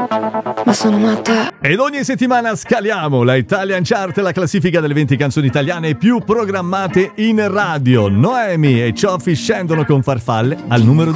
ma sono matta. Ed ogni settimana scaliamo la Italian Chart, la classifica delle 20 canzoni italiane più programmate in radio. Noemi e Cioffi scendono con Farfalle al numero